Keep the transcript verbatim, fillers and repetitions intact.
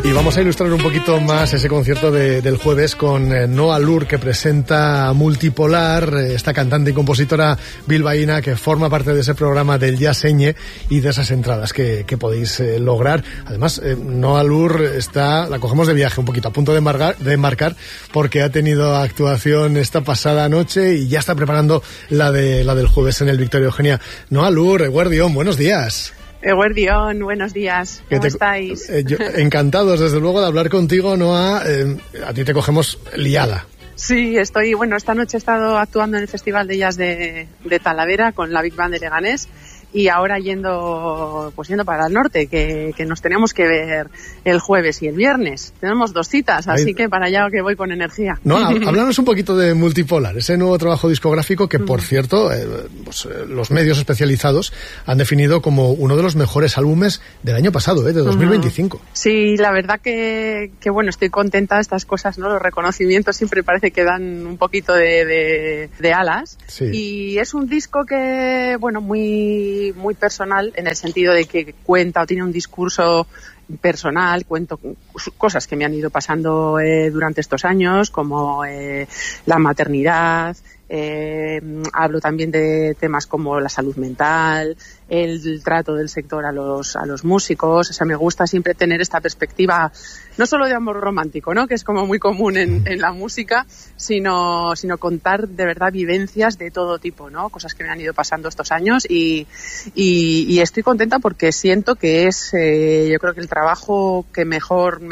Y vamos a ilustrar un poquito más ese concierto de, del jueves con eh, Noa Lur, que presenta Multipolar, eh, esta cantante y compositora bilbaína que forma parte de ese programa del Yaseñe y de esas entradas que, que podéis eh, lograr. Además, eh, Noa Lur está, la cogemos de viaje un poquito, a punto de embarcar, de embarcar porque ha tenido actuación esta pasada noche y ya está preparando la de la del jueves en el Victoria Eugenia. Noa Lur, Eguerdión, buenos días. Eguerdión, buenos días. ¿Cómo te, estáis? Eh, yo, encantados, desde luego, de hablar contigo, Noa. Eh, a ti te cogemos liada. Sí, estoy, bueno, esta noche he estado actuando en el Festival de Jazz de, de Talavera con la Big Band de Leganés y ahora yendo, pues yendo para el norte, que, que nos tenemos que ver el jueves y el viernes. Tenemos dos citas, así Ahí. que para allá que voy con energía. No, háblanos un poquito de Multipolar, ese nuevo trabajo discográfico que, por cierto, eh, pues, eh, los medios especializados han definido como uno de los mejores álbumes del año pasado, eh, de dos mil veinticinco. Sí, la verdad que, que bueno, estoy contenta de estas cosas, ¿no? Los reconocimientos siempre parece que dan un poquito de, de, de alas. Sí. Y es un disco que, bueno, muy muy personal, en el sentido de que cuenta o tiene un discurso personal, cuento cosas que me han ido pasando eh, durante estos años, como eh, la maternidad, eh, hablo también de temas como la salud mental, el trato del sector a los a los músicos. O sea, me gusta siempre tener esta perspectiva, no solo de amor romántico, ¿no?, que es como muy común en, en la música, sino sino contar de verdad vivencias de todo tipo, ¿no?, cosas que me han ido pasando estos años y y, y estoy contenta porque siento que es, eh, yo creo que el trabajo que mejor